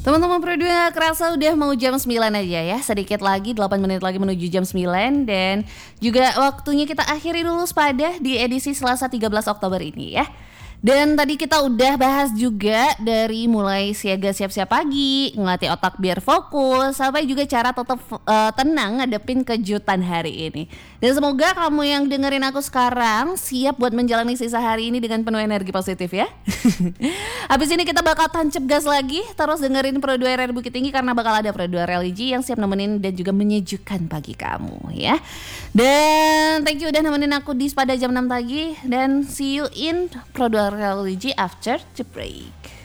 Teman-teman Pro 2 kerasa udah mau jam 9 aja ya. Sedikit lagi 8 menit lagi menuju jam 9. Dan juga waktunya kita akhiri dulu Spada di edisi Selasa 13 Oktober ini ya. Dan tadi kita udah bahas juga dari mulai siaga siap-siap pagi, ngelatih otak biar fokus, sampai juga cara tetap tenang ngadepin kejutan hari ini. Dan semoga kamu yang dengerin aku sekarang siap buat menjalani sisa hari ini dengan penuh energi positif ya. Habis ini kita bakal tancap gas lagi, terus dengerin Pro 2 RR Bukit Tinggi karena bakal ada Pro 2 Religi yang siap nemenin dan juga menyejukkan pagi kamu ya. Dan thank you udah nemenin aku di pada jam 6 pagi dan see you in Pro 2 Religi after the break.